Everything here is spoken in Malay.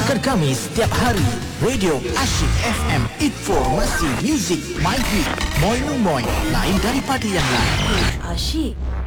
Dengarkan kami setiap hari. Radio Asyik FM. Informasi, muzik, my hit, moi lain daripada yang lain. Asyik